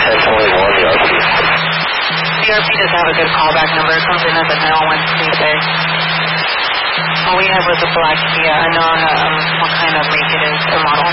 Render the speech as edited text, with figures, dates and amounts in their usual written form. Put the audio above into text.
CRP does have a good callback number. It comes in as a 911 All we have was a black Kia. I know what kind of make it is or model.